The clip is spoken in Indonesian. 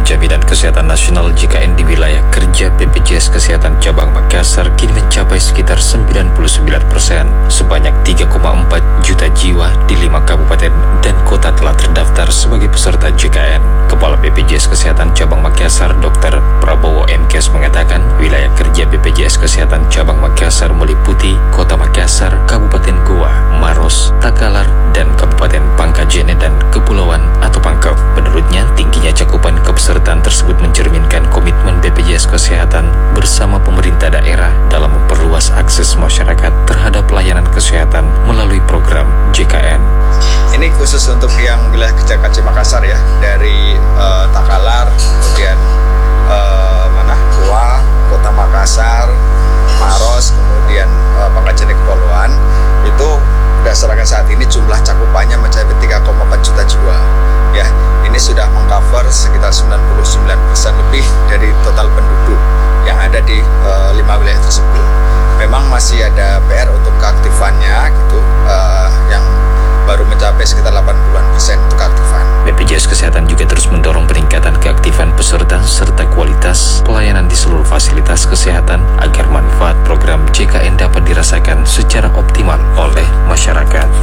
Jaminan Kesehatan Nasional JKN di wilayah kerja BPJS Kesehatan Cabang Makassar kini mencapai sekitar 99%. Sebanyak 3,4 juta jiwa di 5 kabupaten dan kota telah terdaftar sebagai peserta JKN. Kepala BPJS Kesehatan Cabang Makassar, Dr. Prabowo M.Kes mengatakan, wilayah kerja BPJS Kesehatan Cabang Makassar meliputi Kota Makassar, Kabupaten Goa, Maros, Takalar, dan Kabupaten Pangkajene dan Kepulauan atau Pangkep. Menurutnya, tingginya cakupan kepesertaan tersebut mencerminkan komitmen BPJS Kesehatan bersama pemerintah daerah dalam memperluas akses masyarakat terhadap layanan kesehatan melalui program JKN. Ini khusus untuk yang wilayah kerja KC Makassar ya, dari Takalar, kemudian Goa, Kota Makassar, Maros, kemudian Pangkajene Kepulauan. Itu berdasarkan saat ini jumlah cakupannya mencapai 3,4 juta jiwa. Ya, ini sudah mengcover sekitar 99% lebih dari total penduduk yang ada di 5 wilayah tersebut. Memang masih ada PR untuk keaktifannya gitu, yang baru mencapai sekitar 80% untuk keaktifan. BPJS Kesehatan juga terus mendorong peningkatan keaktifan peserta serta kualitas pelayanan di seluruh fasilitas kesehatan agar manfaat program JKN dapat dirasakan secara optimal oleh masyarakat.